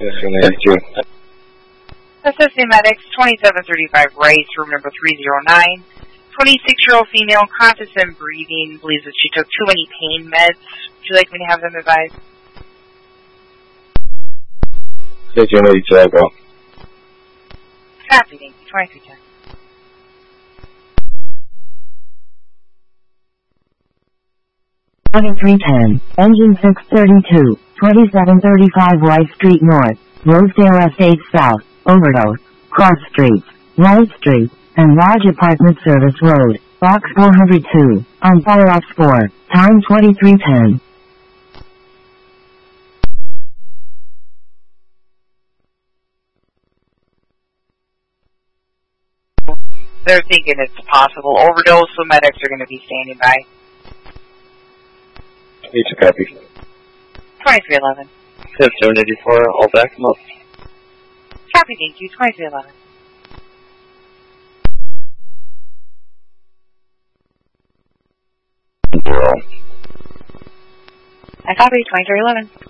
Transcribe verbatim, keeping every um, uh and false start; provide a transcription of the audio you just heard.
Yes, thank you. Assisting medics, twenty-seven thirty-five Rice, room number three oh nine. twenty-six-year-old female, conscious and breathing, believes that she took too many pain meds. Would you like me to have them advised? Station ready to go. Copy, thank you. twenty-three ten. twenty-three ten, engine six thirty-two, twenty-seven thirty-five Rice Street North, Rosedale Estate South, Overdose, Cross Streets, Rice Street, and Lodge Apartment Service Road, Box four oh two, on fire ops four, time twenty-three ten. They're thinking it's possible overdose, so medics are going to be standing by. Need to copy. twenty-three eleven. seven eighty-four, all back them up. Copy, thank you. twenty-three eleven. I copy. twenty-three eleven.